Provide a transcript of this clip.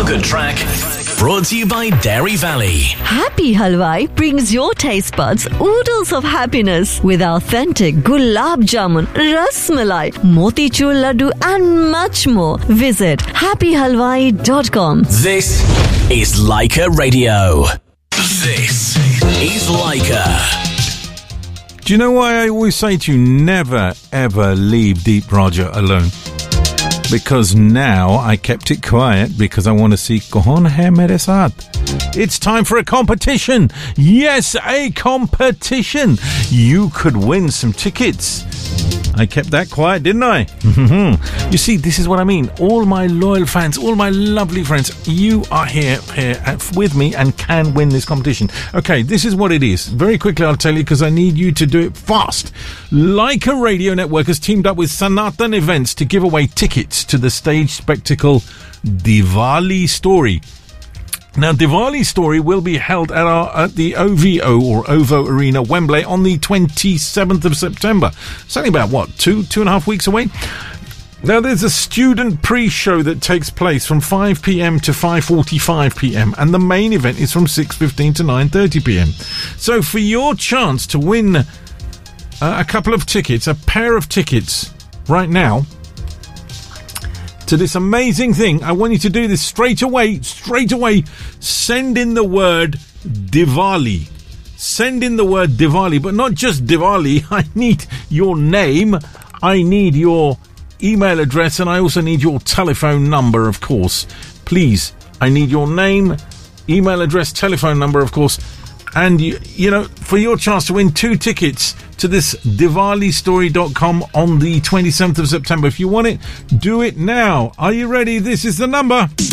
Good track. Brought to you by Dairy Valley. Happy Halwai brings your taste buds oodles of happiness with authentic gulab jamun, ras malai, motichur laddu and much more. Visit happyhalwai.com. This is Leica Radio. This is Leica. Do you know why I always say to you, never ever leave Deep Roger alone? Because now I kept it quiet because I want to see Kaun Hai Mere Saath. It's time for a competition. Yes, a competition. You could win some tickets. I kept that quiet, didn't I? You see, this is what I mean. All my loyal fans, all my lovely friends, you are here with me and can win this competition. Okay, this is what it is. Very quickly, I'll tell you because I need you to do it fast. Leica Radio Network has teamed up with Sanatan Events to give away tickets to the stage spectacle Diwali Story. Now, Diwali Story will be held at the OVO or OVO Arena, Wembley, on the 27th of September. It's only about, two and a half weeks away? Now, there's a student pre-show that takes place from 5 p.m. to 5:45 p.m. and the main event is from 6:15 to 9:30 p.m. So, for your chance to win a couple of tickets, a pair of tickets right now, to this amazing thing, I want you to do this straight away. Send in the word Diwali. Send in the word Diwali, but not just Diwali. I need your name, I need your email address, and I also need your telephone number, of course. Please, I need your name, email address, telephone number, of course. And, you know, for your chance to win 2 tickets to this DiwaliStory.com on the 27th of September. If you want it, do it now. Are you ready? This is the number.